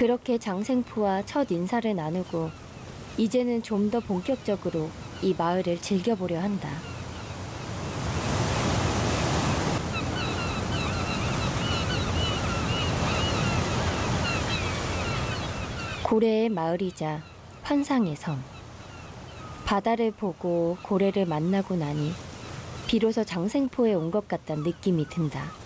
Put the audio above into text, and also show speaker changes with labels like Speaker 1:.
Speaker 1: 그렇게 장생푸와 첫 인사를 나누고 이제는 좀 더 본격적으로 이 마을을 즐겨보려 한다. 고래의 마을이자 환상의 섬. 바다를 보고 고래를 만나고 나니 비로소 장생포에 온 것 같다는 느낌이 든다.